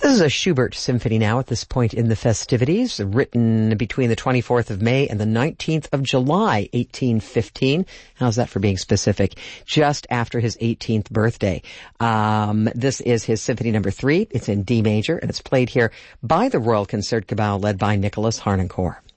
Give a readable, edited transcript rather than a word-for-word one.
This is a Schubert symphony now at this point in the festivities, written between the 24th of May and the 19th of July, 1815. How's that for being specific? Just after his 18th birthday. This is his Symphony number 3. It's in D major, and it's played here by the Royal Concertgebouw, led by Nicholas Harnoncourt.